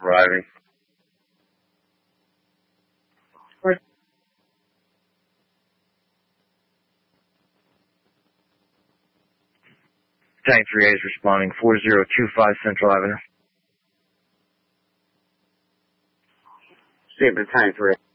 Arriving. Tank 3A is responding, 4025 Central Avenue. Save the Tank 3A.